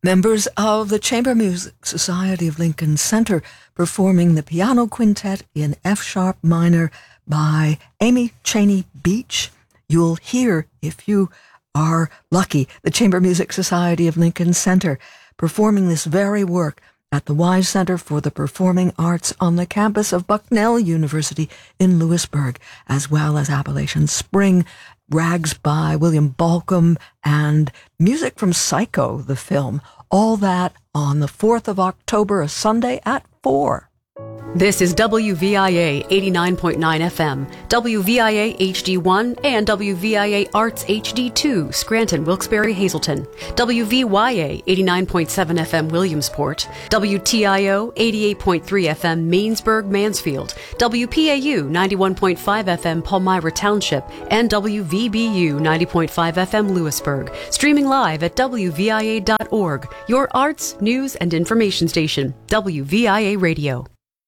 Members of the Chamber Music Society of Lincoln Center performing the piano quintet in F-sharp minor by Amy Cheney Beach. You'll hear, if you are lucky, the Chamber Music Society of Lincoln Center performing this very work at the Wise Center for the Performing Arts on the campus of Bucknell University in Lewisburg, as well as Appalachian Spring, Rags by William Balcom, and music from Psycho, the film. All that on the 4th of October, a Sunday at 4. This is WVIA 89.9 FM, WVIA HD1, and WVIA Arts HD2, Scranton, Wilkes-Barre, Hazleton, WVYA 89.7 FM, Williamsport, WTIO 88.3 FM, Mainsburg, Mansfield, WPAU 91.5 FM, Palmyra Township, and WVBU 90.5 FM, Lewisburg. Streaming live at WVIA.org, your arts, news, and information station, WVIA Radio.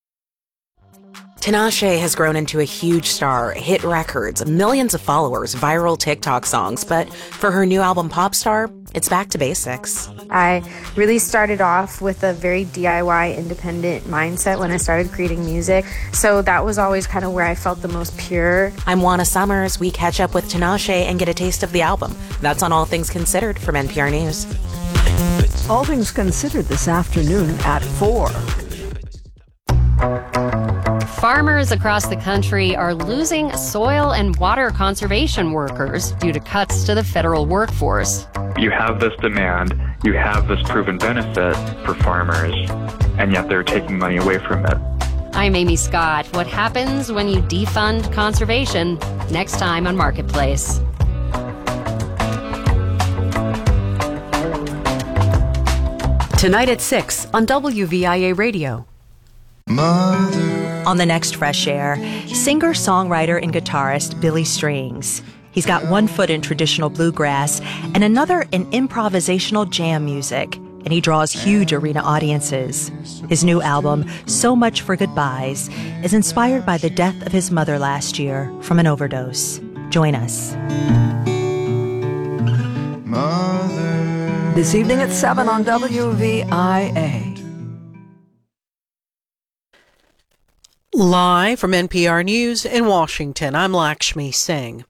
Tinashe has grown into a huge star, hit records, millions of followers, viral TikTok songs, but for her new album Popstar, it's back to basics. I really started off with a very DIY independent mindset when I started creating music, so that was always kind of where I felt the most pure. I'm Juana Summers. We catch up with Tinashe and get a taste of the album. That's on All Things Considered from NPR News. All Things Considered this afternoon at 4. Farmers across the country are losing soil and water conservation workers due to cuts to the federal workforce. You have this demand, you have this proven benefit for farmers, and yet they're taking money away from it. I'm Amy Scott. What happens when you defund conservation? Next time on Marketplace. Tonight at 6 on WVIA Radio. On the next Fresh Air, singer, songwriter, and guitarist Billy Strings. He's got one foot in traditional bluegrass and another in improvisational jam music, and he draws huge arena audiences. His new album, So Much for Goodbyes, is inspired by the death of his mother last year from an overdose. Join us. This evening at 7 on WVIA. Live from NPR News in Washington, I'm Lakshmi Singh.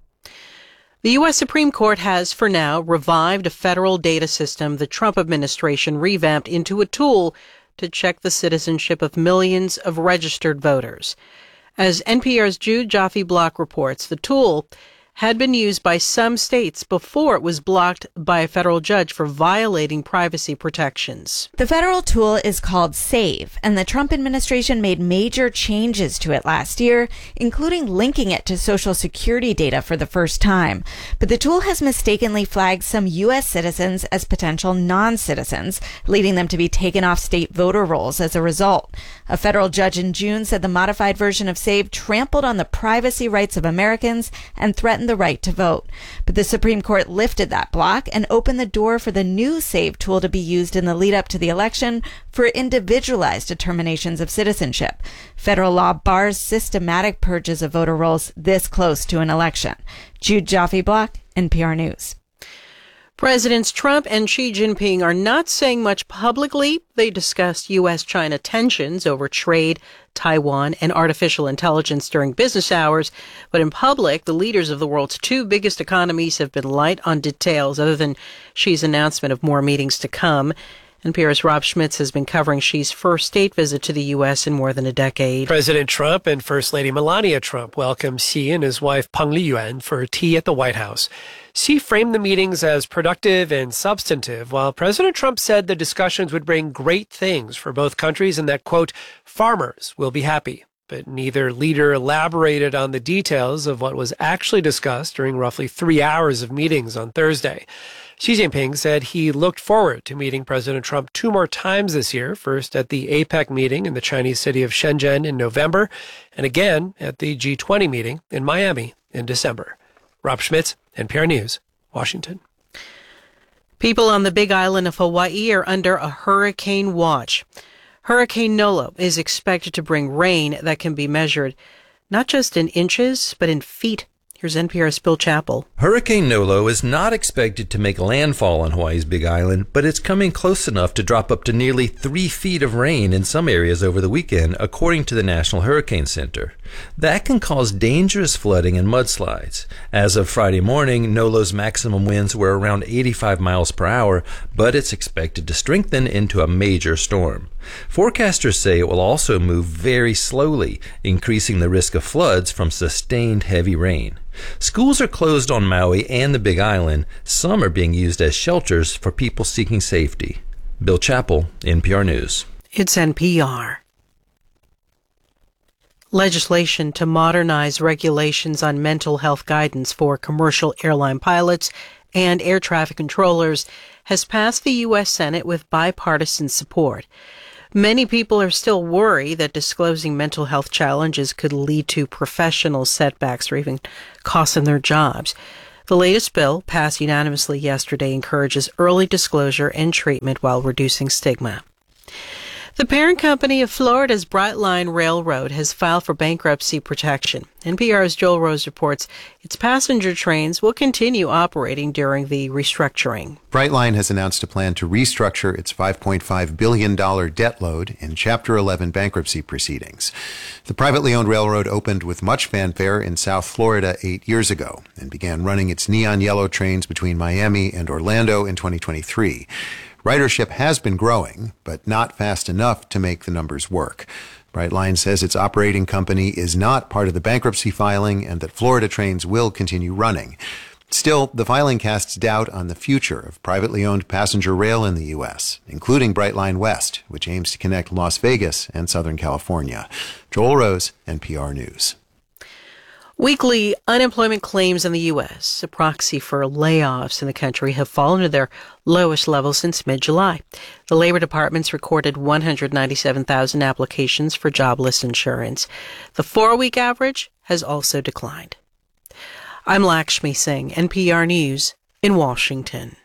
The U.S. Supreme Court has, for now, revived a federal data system the Trump administration revamped into a tool to check the citizenship of millions of registered voters. As NPR's Jude Jaffe-Block reports, the tool had been used by some states before it was blocked by a federal judge for violating privacy protections. The federal tool is called SAVE, and the Trump administration made major changes to it last year, including linking it to Social Security data for the first time. But the tool has mistakenly flagged some U.S. citizens as potential non-citizens, leading them to be taken off state voter rolls as a result. A federal judge in June said the modified version of SAVE trampled on the privacy rights of Americans and threatened the right to vote. But the Supreme Court lifted that block and opened the door for the new SAVE tool to be used in the lead up to the election for individualized determinations of citizenship. Federal law bars systematic purges of voter rolls this close to an election. Jude Jaffe-Block, NPR News. Presidents Trump and Xi Jinping are not saying much publicly. They discussed U.S.-China tensions over trade, Taiwan, and artificial intelligence during business hours. But in public, the leaders of the world's two biggest economies have been light on details other than Xi's announcement of more meetings to come. NPR's Rob Schmitz has been covering Xi's first state visit to the U.S. in more than a decade. President Trump and First Lady Melania Trump welcomed Xi and his wife Peng Liyuan for tea at the White House. Xi framed the meetings as productive and substantive, while President Trump said the discussions would bring great things for both countries and that, quote, farmers will be happy. But neither leader elaborated on the details of what was actually discussed during roughly 3 hours of meetings on Thursday. Xi Jinping said he looked forward to meeting President Trump 2 more times this year, first at the APEC meeting in the Chinese city of Shenzhen in November, and again at the G20 meeting in Miami in December. Rob Schmitz, NPR News, Washington. People on the Big Island of Hawaii are under a hurricane watch. Hurricane Nolo is expected to bring rain that can be measured not just in inches, but in feet. Here's NPR's Bill Chappell. Hurricane Nolo is not expected to make landfall on Hawaii's Big Island, but it's coming close enough to drop up to nearly 3 feet of rain in some areas over the weekend, according to the National Hurricane Center. That can cause dangerous flooding and mudslides. As of Friday morning, Nolo's maximum winds were around 85 miles per hour, but it's expected to strengthen into a major storm. Forecasters say it will also move very slowly, increasing the risk of floods from sustained heavy rain. Schools are closed on Maui and the Big Island. Some are being used as shelters for people seeking safety. Bill Chappell, NPR News. It's NPR. Legislation to modernize regulations on mental health guidance for commercial airline pilots and air traffic controllers has passed the U.S. Senate with bipartisan support. Many people are still worried that disclosing mental health challenges could lead to professional setbacks or even cost them their jobs. The latest bill, passed unanimously yesterday, encourages early disclosure and treatment while reducing stigma. The parent company of Florida's Brightline Railroad has filed for bankruptcy protection. NPR's Joel Rose reports its passenger trains will continue operating during the restructuring. Brightline has announced a plan to restructure its $5.5 billion debt load in Chapter 11 bankruptcy proceedings. The privately owned railroad opened with much fanfare in South Florida 8 years ago and began running its neon yellow trains between Miami and Orlando in 2023. Ridership has been growing, but not fast enough to make the numbers work. Brightline says its operating company is not part of the bankruptcy filing and that Florida trains will continue running. Still, the filing casts doubt on the future of privately owned passenger rail in the U.S., including Brightline West, which aims to connect Las Vegas and Southern California. Joel Rose, NPR News. Weekly unemployment claims in the U.S., a proxy for layoffs in the country, have fallen to their lowest level since mid-July. The Labor Department's recorded 197,000 applications for jobless insurance. The 4-week average has also declined. I'm Lakshmi Singh, NPR News in Washington.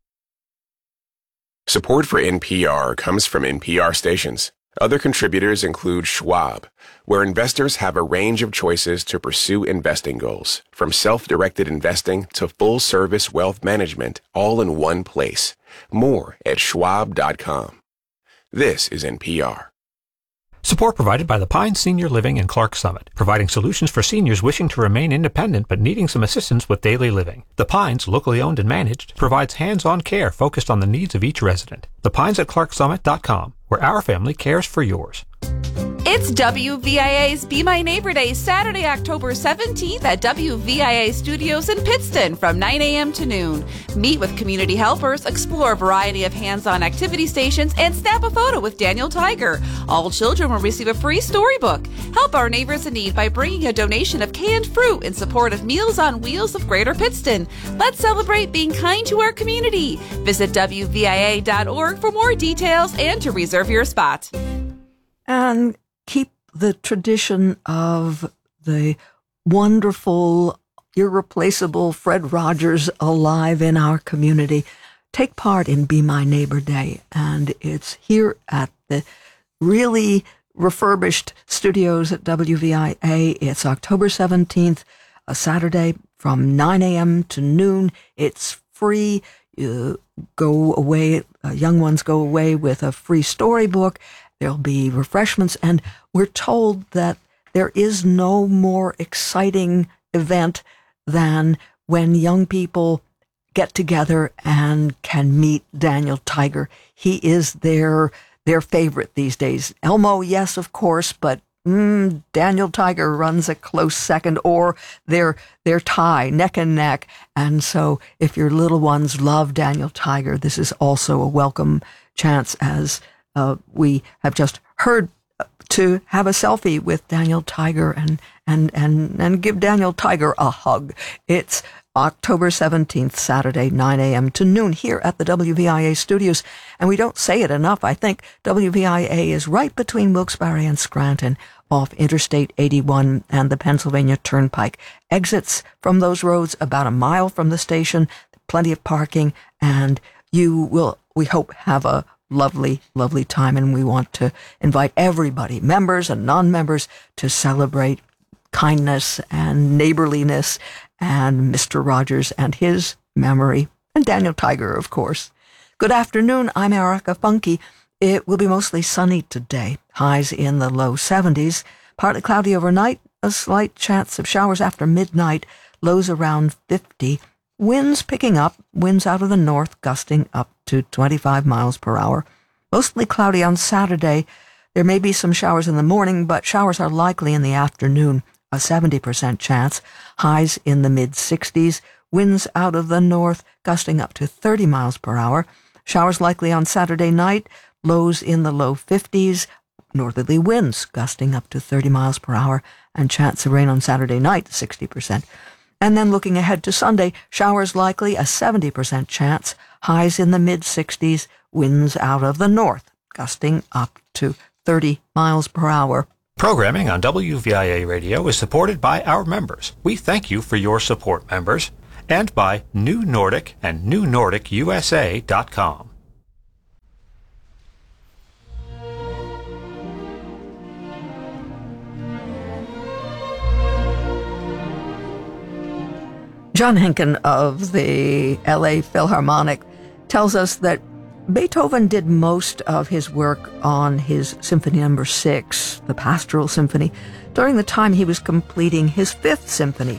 Support for NPR comes from NPR stations. Other contributors include Schwab, where investors have a range of choices to pursue investing goals, from self-directed investing to full-service wealth management, all in one place. More at schwab.com. This is NPR. Support provided by the Pines Senior Living in Clark Summit, providing solutions for seniors wishing to remain independent but needing some assistance with daily living. The Pines, locally owned and managed, provides hands-on care focused on the needs of each resident. The Pines at clarksummit.com, where our family cares for yours. It's WVIA's Be My Neighbor Day, Saturday, October 17th at WVIA Studios in Pittston from 9 a.m. to noon. Meet with community helpers, explore a variety of hands-on activity stations, and snap a photo with Daniel Tiger. All children will receive a free storybook. Help our neighbors in need by bringing a donation of canned fruit in support of Meals on Wheels of Greater Pittston. Let's celebrate being kind to our community. Visit WVIA.org for more details and to reserve your spot. And keep the tradition of the wonderful, irreplaceable Fred Rogers alive in our community. Take part in Be My Neighbor Day, and it's here at the really refurbished studios at WVIA. It's October 17th, a Saturday from 9 a.m. to noon. It's free. You go away, young ones go away with a free storybook. There'll be refreshments, and we're told that there is no more exciting event than when young people get together and can meet Daniel Tiger. He is their favorite these days. Elmo, yes, of course, but Daniel Tiger runs a close second, or they're tie, neck and neck. And so if your little ones love Daniel Tiger, this is also a welcome chance, as we have just heard, to have a selfie with Daniel Tiger and give Daniel Tiger a hug. It's October 17th, Saturday, 9 a.m. to noon here at the WVIA studios. And we don't say it enough. I think WVIA is right between Wilkes-Barre and Scranton, off Interstate 81 and the Pennsylvania Turnpike. Exits from those roads about a mile from the station, plenty of parking, and you will, we hope, have a lovely, lovely time. And we want to invite everybody, members and non-members, to celebrate kindness and neighborliness and Mr. Rogers and his memory, and Daniel Tiger, of course. Good afternoon, I'm Erica Funke. It will be mostly sunny today, highs in the low 70s, partly cloudy overnight, a slight chance of showers after midnight, lows around 50, winds picking up, winds out of the north gusting up to 25 miles per hour. Mostly cloudy on Saturday. There may be some showers in the morning, but showers are likely in the afternoon, a 70% chance, highs in the mid-60s, winds out of the north gusting up to 30 miles per hour. Showers likely on Saturday night, lows in the low 50s, northerly winds gusting up to 30 miles per hour, and chance of rain on Saturday night, 60%. And then looking ahead to Sunday, showers likely, a 70% chance, highs in the mid-60s, winds out of the north, gusting up to 30 miles per hour. Programming on WVIA Radio is supported by our members. We thank you for your support, members, and by New Nordic and NewNordicUSA.com. John Henkin of the LA Philharmonic tells us that Beethoven did most of his work on his Symphony No. 6, the Pastoral Symphony, during the time he was completing his Fifth Symphony,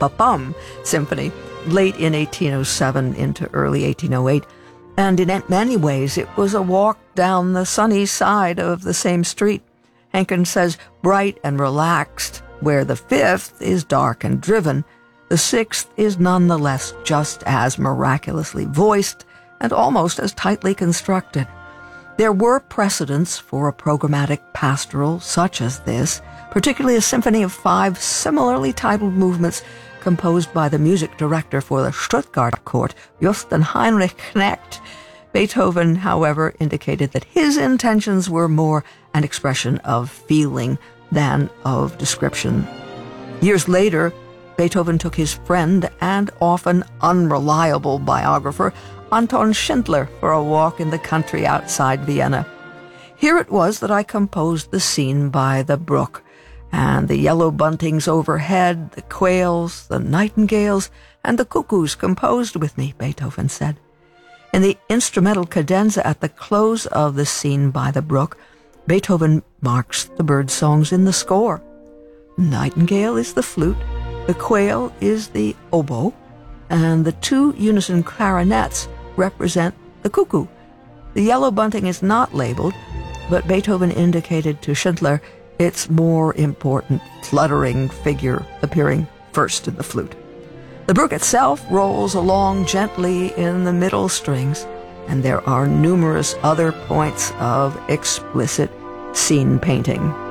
Symphony, late in 1807 into early 1808. And in many ways, it was a walk down the sunny side of the same street. Henkin says, bright and relaxed, where the Fifth is dark and driven, the Sixth is nonetheless just as miraculously voiced and almost as tightly constructed. There were precedents for a programmatic pastoral such as this, particularly a symphony of 5 similarly titled movements composed by the music director for the Stuttgart court, Johann Heinrich Knecht. Beethoven, however, indicated that his intentions were more an expression of feeling than of description. Years later, Beethoven took his friend and often unreliable biographer, Anton Schindler, for a walk in the country outside Vienna. Here it was that I composed the scene by the brook, and the yellow buntings overhead, the quails, the nightingales, and the cuckoos composed with me, Beethoven said. In the instrumental cadenza at the close of the scene by the brook, Beethoven marks the bird songs in the score. Nightingale is the flute, the quail is the oboe, and the 2 unison clarinets represent the cuckoo. The yellow bunting is not labeled, but Beethoven indicated to Schindler its more important fluttering figure appearing first in the flute. The brook itself rolls along gently in the middle strings, and there are numerous other points of explicit scene painting.